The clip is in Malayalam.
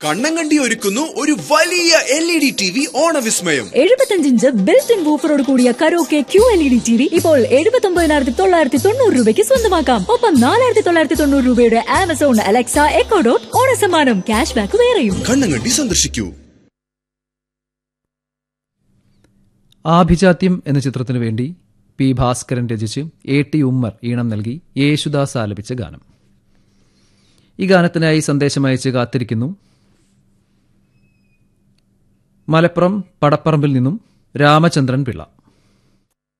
കണ്ണങ്കണ്ടി ഒരുക്കുന്നു ഒരു വലിയ LED TV ഓണവിസ്മയം. 75 inch built in വൂഫറോട് കൂടിയ കരോക്കെ QLED TV ഇപ്പോൾ 79,990 രൂപയ്ക്ക് സ്വന്തമാക്കാം. ഒപ്പം 4,990 രൂപയുടെ Amazon Alexa echo dot ഓണസമ്മാനം cash back വേറെയും. കണ്ണങ്കണ്ടി സന്ദർശിക്കൂ. ആഭിജാത്യം എന്ന ചിത്രത്തിനു വേണ്ടി പി ഭാസ്കരൻ രചിച്ച് AT ഉമ്മർ ഈണം നൽകി യേശുദാസ് ആലപിച്ച ഗാനം. ഈ ഗാനത്തിനായി സന്ദേശമയച്ച് കാത്തിരിക്കുന്നു മലപ്പുറം പടപ്പറമ്പിൽ നിന്നും രാമചന്ദ്രൻ പിള്ള.